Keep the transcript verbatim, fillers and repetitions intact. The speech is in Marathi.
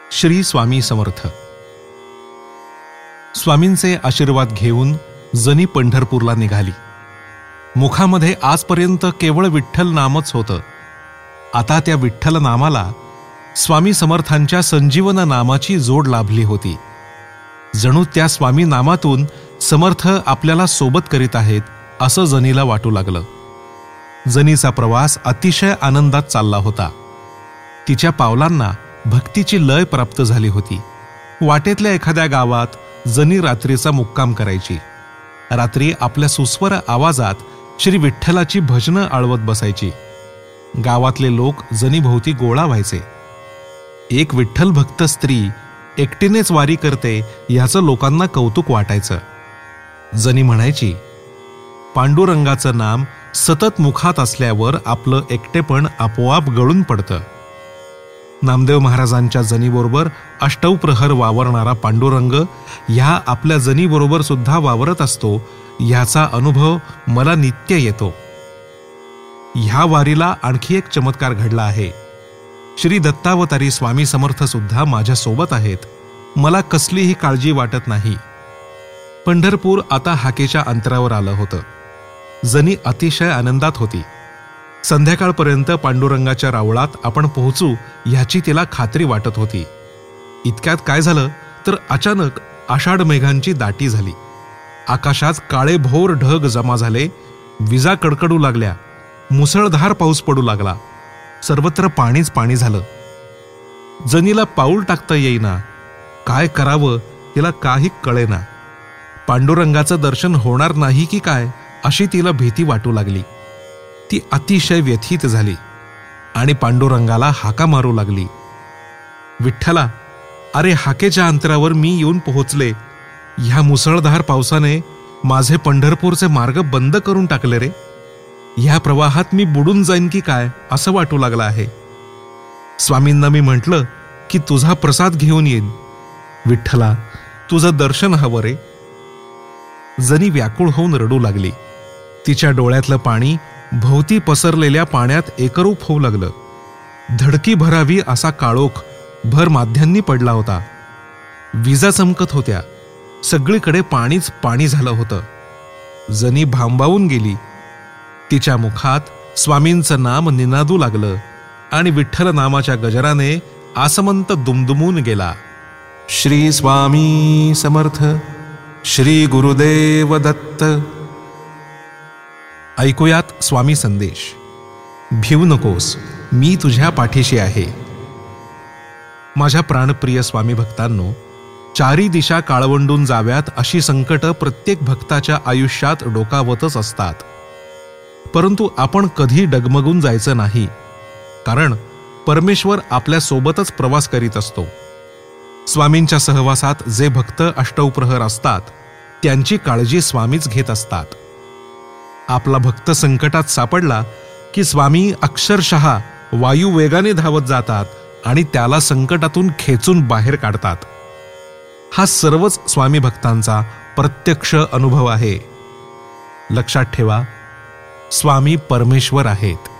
श्री स्वामी समर्थ. स्वामींचे आशीर्वाद घेऊन जनी पंढरपूरला निघाली. मुखामध्ये आजपर्यंत केवळ विठ्ठल नामच होतं. आता त्या विठ्ठल नामाला स्वामी समर्थांच्या संजीवन नामाची जोड लाभली होती. जणू त्या स्वामी नामातून समर्थ आपल्याला सोबत करीत आहेत असं जनीला वाटू लागलं. जनीचा प्रवास अतिशय आनंदात चालला होता. तिच्या पावलांना भक्तीची लय प्राप्त झाली होती. वाटेतल्या एखाद्या गावात जनी रात्रीचा मुक्काम करायची. रात्री आपल्या सुस्वर आवाजात श्री विठ्ठलाची भजनं आळवत बसायची. गावातले लोक जनीभोवती गोळा व्हायचे. एक विठ्ठल भक्त स्त्री एकटीनेच वारी करते ह्याचं लोकांना कौतुक वाटायचं. जनी म्हणायची, पांडुरंगाचं नाम सतत मुखात असल्यावर आपलं एकटेपण आपोआप गळून पडतं. नामदेव महाराजांच्या जनीबरोबर अष्टौ प्रहर वावरणारा पांडुरंग ह्या आपल्या जनीबरोबर सुद्धा वावरत असतो ह्याचा अनुभव मला नित्य येतो. ह्या वारीला आणखी एक चमत्कार घडला आहे. श्री दत्तावतारी स्वामी समर्थ सुद्धा माझ्या सोबत आहेत. मला कसलीही काळजी वाटत नाही. पंढरपूर आता हाकेच्या अंतरावर आलं होतं. जनी अतिशय आनंदात होती. संध्याकाळपर्यंत पांडुरंगाच्या रावळात आपण पोहोचू ह्याची तिला खात्री वाटत होती. इतक्यात काय झालं तर अचानक आषाढ मेघांची दाटी झाली. आकाशात काळे भोर ढग जमा झाले. विजा कडकडू लागल्या. मुसळधार पाऊस पडू लागला. सर्वत्र पाणीच पाणी झालं. जनीला पाऊल टाकता येईना. काय करावं तिला काही कळेना. पांडुरंगाचं दर्शन होणार नाही की काय अशी तिला भीती वाटू लागली. ती अतिशय व्यथित झाली आणि पांडुरंगाला हाका मारू लागली. विठ्ठला, अरे हाकेच्या अंतरावर मी येऊन पोहोचले. ह्या मुसळधार पावसाने माझे पंढरपूरचे मार्ग बंद करून टाकले रे. ह्या प्रवाहात मी बुडून जाईन की काय असं वाटू लागलं आहे. स्वामींना मी म्हटलं की तुझा प्रसाद घेऊन येईन. विठ्ठला, तुझं दर्शन हवं रे. जनी व्याकुळ होऊन रडू लागली. तिच्या डोळ्यातलं पाणी भोवती पसरलेल्या पाण्यात एकरूप होऊ लागलं. धडकी भरावी असा काळोख भर माध्यांनी पडला होता. विजा चमकत होत्या. सगळीकडे पाणीच पाणी झालं होतं. जनी भांबावून गेली. तिच्या मुखात स्वामींचं नाम निनादू लागलं आणि विठ्ठल नामाच्या गजराने आसमंत दुमदुमून गेला. श्री स्वामी समर्थ. श्री गुरुदेव दत्त. ऐकूयात स्वामी संदेश. भिवू नकोस, मी तुझ्या पाठीशी आहे. माझ्या प्राणप्रिय स्वामी भक्तांनो, चारी दिशा काळवंडून जाव्यात अशी संकट प्रत्येक भक्ताच्या आयुष्यात डोकावतच असतात. परंतु आपण कधी डगमगून जायचं नाही, कारण परमेश्वर आपल्या सोबतच प्रवास करीत असतो. स्वामींच्या सहवासात जे भक्त अष्टौप्रहर असतात त्यांची काळजी स्वामीच घेत असतात. आपला भक्त संकटात सापडला की स्वामी अक्षरशः वायू वेगाने धावत जातात आणि त्याला संकटातून खेचून बाहेर काढतात. हा सर्वच स्वामी भक्तांचा प्रत्यक्ष अनुभव आहे. लक्षात ठेवा, स्वामी परमेश्वर आहेत.